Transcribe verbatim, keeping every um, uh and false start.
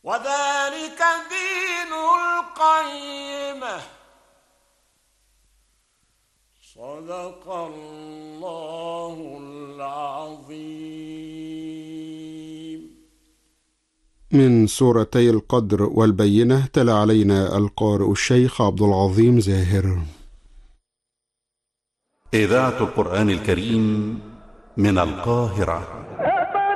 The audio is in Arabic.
وذلك دين القيمة. صدق الله العظيم. من سورتي القدر والبينة تلا علينا القارئ الشيخ عبد العظيم زاهر. إذاعة القرآن الكريم من القاهرة.